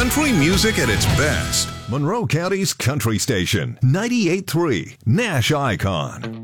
Country music at its best. Monroe County's country station, 98.3 Nash Icon.